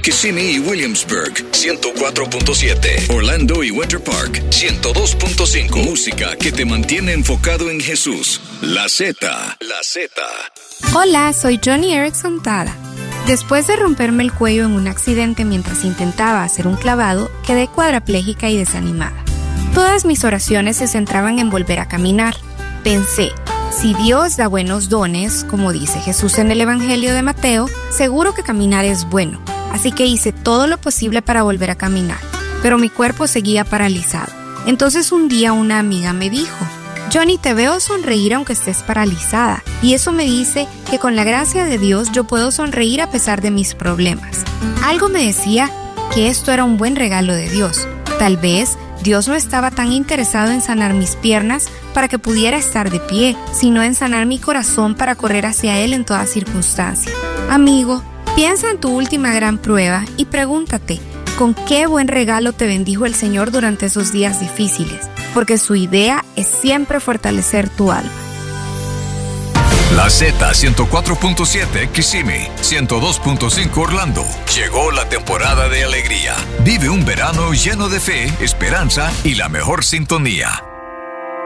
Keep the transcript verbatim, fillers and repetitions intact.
Kissimmee y Williamsburg, ciento cuatro punto siete. Orlando y Winter Park, ciento dos punto cinco. Música que te mantiene enfocado en Jesús. La Z. La Z. Hola, soy Johnny Erickson Tada. Después de romperme el cuello en un accidente mientras intentaba hacer un clavado, quedé cuadraplégica y desanimada. Todas mis oraciones se centraban en volver a caminar. Pensé, si Dios da buenos dones, como dice Jesús en el Evangelio de Mateo, seguro que caminar es bueno. Así que hice todo lo posible para volver a caminar, pero mi cuerpo seguía paralizado. Entonces un día una amiga me dijo, Johnny, te veo sonreír aunque estés paralizada, y eso me dice que con la gracia de Dios yo puedo sonreír a pesar de mis problemas. Algo me decía que esto era un buen regalo de Dios. Tal vez Dios no estaba tan interesado en sanar mis piernas para que pudiera estar de pie, sino en sanar mi corazón para correr hacia Él en toda circunstancia. Amigo, piensa en tu última gran prueba y pregúntate, ¿con qué buen regalo te bendijo el Señor durante esos días difíciles? Porque su idea es siempre fortalecer tu alma. La Z ciento cuatro punto siete Kissimmee, ciento dos punto cinco Orlando. Llegó la temporada de alegría. Vive un verano lleno de fe, esperanza y la mejor sintonía.